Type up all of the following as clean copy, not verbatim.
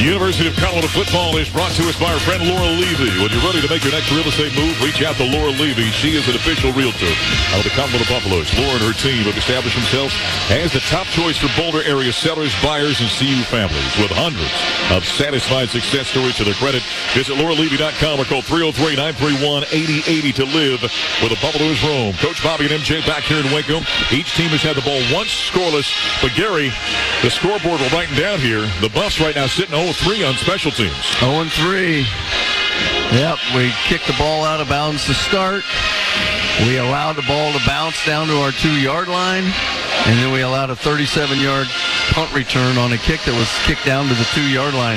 University of Colorado football is brought to us by our friend Laura Levy. When you're ready to make your next real estate move, reach out to Laura Levy. She is an official realtor of the Colorado Buffaloes. Laura and her team have established themselves as the top choice for Boulder area sellers, buyers, and CU families. With hundreds of satisfied success stories to their credit, visit LauraLevy.com or call 303-931-8080 to live where the Buffaloes roam. Coach Bobby and MJ back here in Waco. Each team has had the ball once scoreless, but Gary, the scoreboard we're writing down here, the Buffs right now sitting 0-3 on special teams. 0-3. Yep, we kicked the ball out of bounds to start. We allowed the ball to bounce down to our 2-yard line, and then we allowed a 37-yard punt return on a kick that was kicked down to the 2-yard line.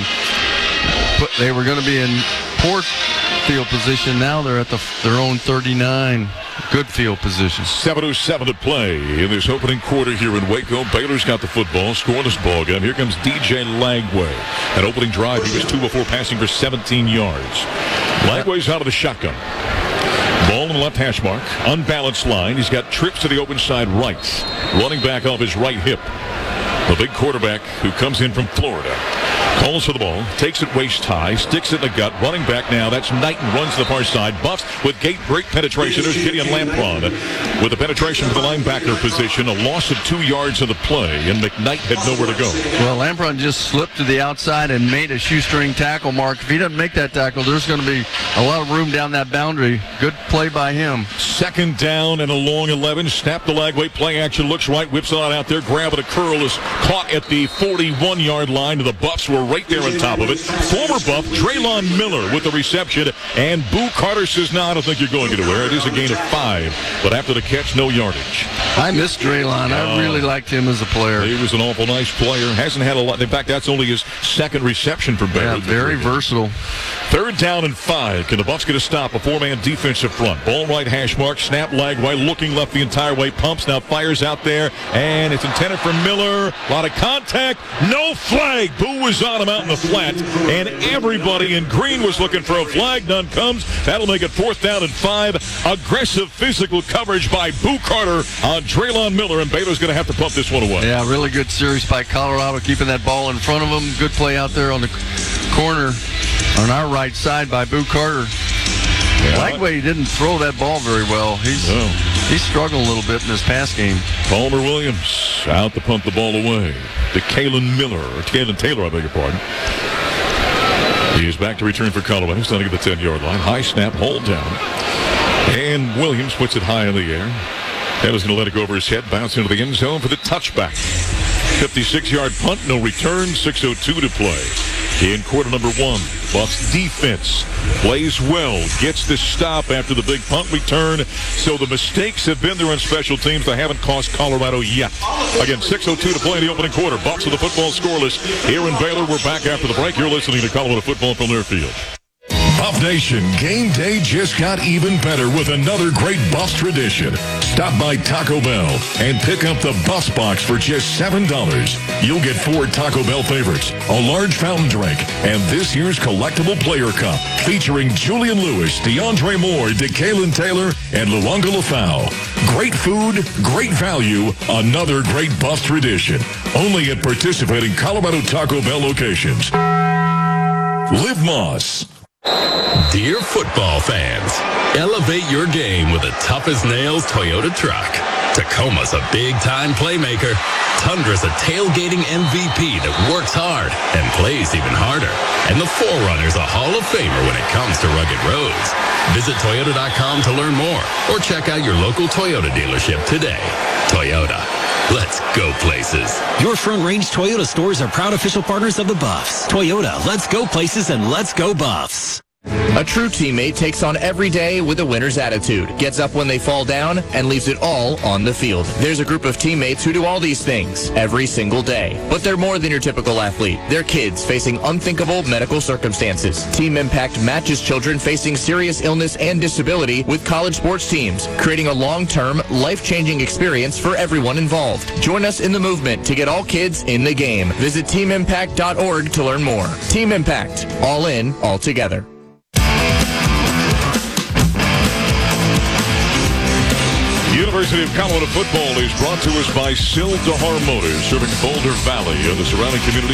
But they were going to be in poor field position. Now they're at their own 39. Good field position. 7:07 to play in this opening quarter here in Waco. Baylor's got the football. Scoreless ball game. Here comes DJ Lagway. That opening drive, he was 2 before passing for 17 yards. Lagway's out of the shotgun. Ball in the left hash mark. Unbalanced line. He's got trips to the open side right. Running back off his right hip. The big quarterback who comes in from Florida. Calls for the ball, takes it waist high, sticks it in the gut, running back now. That's Knighton, runs to the far side. Buffs with great penetration. There's Gideon Lampron with the penetration for the linebacker position. A loss of 2 yards of the play, and McKnight had nowhere to go. Well, Lampron just slipped to the outside and made a shoestring tackle, Mark. If he doesn't make that tackle, there's going to be a lot of room down that boundary. Good play by him. Second down and a long 11. Snap the Lagway. Play action. Looks right. Whips it out there. Grab it. A curl is caught at the 41-yard line. The Buffs were right there on top of it. Former Buff, Draylon Miller with the reception. And Boo Carter says, no, I don't think you're going anywhere. It is a gain of 5. But after the catch, no yardage. I miss Draylon. I really liked him as a player. He was an awful nice player. Hasn't had a lot. In fact, that's only his second reception for Baylor. Yeah, very versatile. Third down and 5. Can the Buffs get a stop? A 4-man defensive front. Ball right hash mark. Snap Lagway. Looking left the entire way. Pumps. Now fires out there. And it's intended for Miller. A lot of contact. No flag. Boo was on him out in the flat. And everybody in green was looking for a flag. None comes. That'll make it 4th down and 5. Aggressive physical coverage by Boo Carter on Draylon Miller. And Baylor's going to have to pump this one away. Yeah, really good series by Colorado, keeping that ball in front of them. Good play out there on the corner on our right side by Boo Carter. Yeah. Lagway didn't throw that ball very well. He's struggling a little bit in this pass game. Palmer Williams out to punt the ball away to Kalen Taylor, I beg your pardon. He is back to return for Colorado. He's starting at the 10-yard line. High snap, hold down. And Williams puts it high in the air. Taylor's going to let it go over his head, bounce into the end zone for the touchback. 56-yard punt, no return, 6:02 to play. In quarter number 1, Buffs defense plays well, gets the stop after the big punt return. So the mistakes have been there on special teams. They haven't cost Colorado yet. Again, 6:02 to play in the opening quarter. Buffs with the football scoreless. Here in Baylor, we're back after the break. You're listening to Colorado football from their field. Buff Nation, game day just got even better with another great Buffs tradition. Stop by Taco Bell and pick up the Buffs box for just $7. You'll get 4 Taco Bell favorites, a large fountain drink, and this year's collectible player cup featuring Julian Lewis, DeAndre Moore, DeKalen Taylor, and Luongo Lafau. Great food, great value, another great Buffs tradition. Only at participating Colorado Taco Bell locations. Live Moss. Dear football fans, elevate your game with a tough-as-nails Toyota truck. Tacoma's a big-time playmaker. Tundra's a tailgating MVP that works hard and plays even harder. And the 4Runner's a Hall of Famer when it comes to rugged roads. Visit Toyota.com to learn more or check out your local Toyota dealership today. Toyota. Let's go places. Your Front Range Toyota stores are proud official partners of the Buffs. Toyota, let's go places and let's go Buffs. A true teammate takes on every day with a winner's attitude, gets up when they fall down, and leaves it all on the field. There's a group of teammates who do all these things every single day. But they're more than your typical athlete. They're kids facing unthinkable medical circumstances. Team Impact matches children facing serious illness and disability with college sports teams, creating a long-term, life-changing experience for everyone involved. Join us in the movement to get all kids in the game. Visit teamimpact.org to learn more. Team Impact. All in, all together. University of Colorado football is brought to us by Sildahar Motors, serving Boulder Valley and the surrounding community.